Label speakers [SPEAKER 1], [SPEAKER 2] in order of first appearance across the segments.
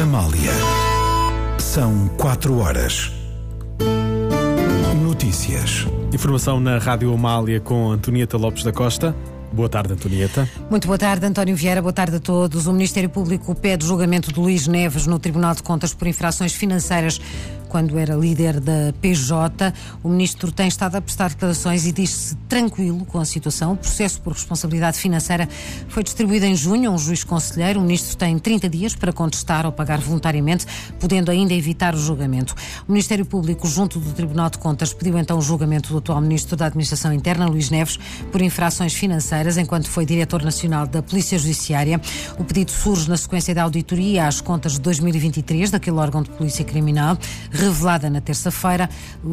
[SPEAKER 1] Amália. São 4 horas. Notícias.
[SPEAKER 2] Informação na Rádio Amália com Antonieta Lopes da Costa. Boa tarde, Antonieta.
[SPEAKER 3] Muito boa tarde, António Vieira. Boa tarde a todos. O Ministério Público pede julgamento de Luís Neves no Tribunal de Contas por infrações financeiras quando era líder da PJ. O Ministro tem estado a prestar declarações e diz-se tranquilo com a situação. O processo por responsabilidade financeira foi distribuído em junho a um juiz conselheiro. O Ministro tem 30 dias para contestar ou pagar voluntariamente, podendo ainda evitar o julgamento. O Ministério Público, junto do Tribunal de Contas, pediu então o julgamento do atual Ministro da Administração Interna, Luís Neves, por infrações financeiras, enquanto foi Diretor Nacional da Polícia Judiciária. O pedido surge na sequência da auditoria às contas de 2023 daquele órgão de polícia criminal, revelada na terça-feira,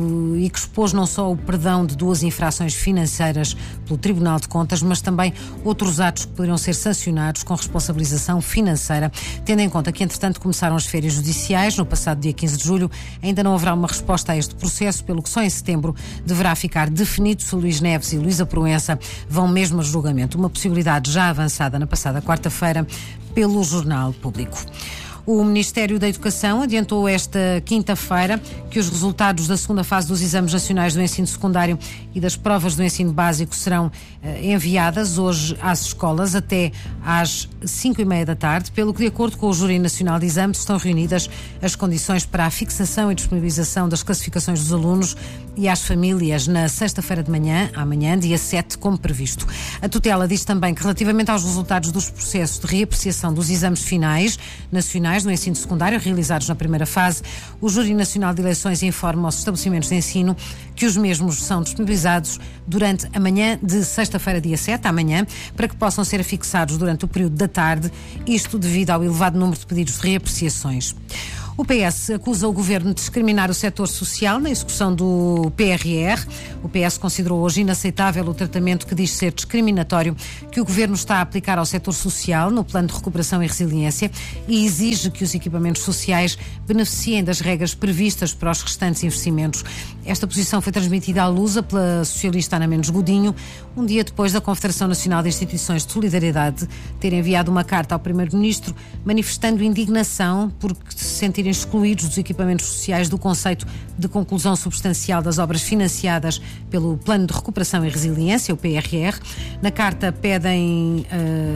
[SPEAKER 3] e que expôs não só o perdão de 2 infrações financeiras pelo Tribunal de Contas, mas também outros atos que poderiam ser sancionados com responsabilização financeira, tendo em conta que, entretanto, começaram as férias judiciais. No passado dia 15 de julho, ainda não haverá uma resposta a este processo, pelo que só em setembro deverá ficar definido se Luís Neves e Luísa Proença vão mesmo a julgamento, uma possibilidade já avançada na passada quarta-feira pelo Jornal Público. O Ministério da Educação adiantou esta quinta-feira que os resultados da segunda fase dos exames nacionais do ensino secundário e das provas do ensino básico serão enviadas hoje às escolas até às 5:30 da tarde, pelo que, de acordo com o Júri Nacional de Exames, estão reunidas as condições para a fixação e disponibilização das classificações dos alunos e às famílias na sexta-feira de manhã, amanhã, dia 7, como previsto. A tutela diz também que, relativamente aos resultados dos processos de reapreciação dos exames finais nacionais no ensino secundário realizados na primeira fase, o Júri Nacional de Eleições informa aos estabelecimentos de ensino que os mesmos são disponibilizados durante a manhã de sexta-feira, dia 7, amanhã, para que possam ser afixados durante o período da tarde, isto devido ao elevado número de pedidos de reapreciações. O PS acusa o Governo de discriminar o setor social na execução do PRR. O PS considerou hoje inaceitável o tratamento que diz ser discriminatório que o Governo está a aplicar ao setor social no Plano de Recuperação e Resiliência e exige que os equipamentos sociais beneficiem das regras previstas para os restantes investimentos. Esta posição foi transmitida à Lusa pela socialista Ana Mendes Godinho, um dia depois da Confederação Nacional de Instituições de Solidariedade ter enviado uma carta ao Primeiro-Ministro manifestando indignação por se sentir excluídos dos equipamentos sociais do conceito de conclusão substancial das obras financiadas pelo Plano de Recuperação e Resiliência, o PRR. Na carta pedem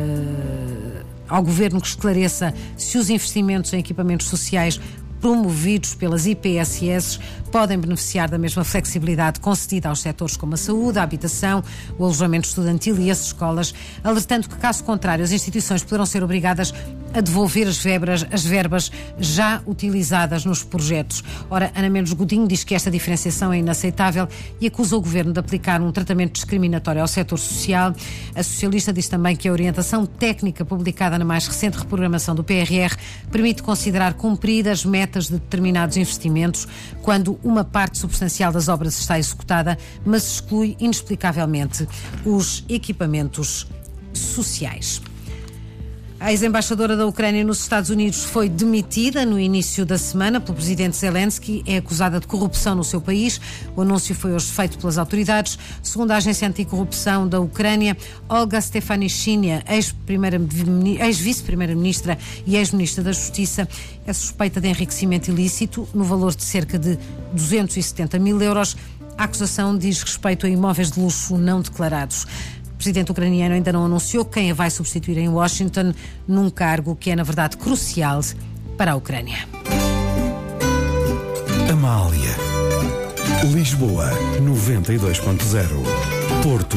[SPEAKER 3] ao Governo que esclareça se os investimentos em equipamentos sociais promovidos pelas IPSS podem beneficiar da mesma flexibilidade concedida aos setores como a saúde, a habitação, o alojamento estudantil e as escolas, alertando que, caso contrário, as instituições poderão ser obrigadas a devolver as verbas já utilizadas nos projetos. Ora, Ana Mendes Godinho diz que esta diferenciação é inaceitável e acusa o Governo de aplicar um tratamento discriminatório ao setor social. A socialista diz também que a orientação técnica publicada na mais recente reprogramação do PRR permite considerar cumpridas metas de determinados investimentos quando uma parte substancial das obras está executada, mas exclui inexplicavelmente os equipamentos sociais. A ex-embaixadora da Ucrânia nos Estados Unidos foi demitida no início da semana pelo presidente Zelensky. É acusada de corrupção no seu país. O anúncio foi hoje feito pelas autoridades. Segundo a agência anticorrupção da Ucrânia, Olga Stefanishyna, ex-vice-primeira-ministra e ex-ministra da Justiça, é suspeita de enriquecimento ilícito no valor de cerca de 270 mil euros. A acusação diz respeito a imóveis de luxo não declarados. O presidente ucraniano ainda não anunciou quem a vai substituir em Washington num cargo que é, na verdade, crucial para a Ucrânia.
[SPEAKER 1] Amália. Lisboa 92.0. Porto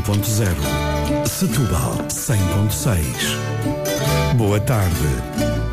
[SPEAKER 1] 91.0. Setúbal 100.6. Boa tarde.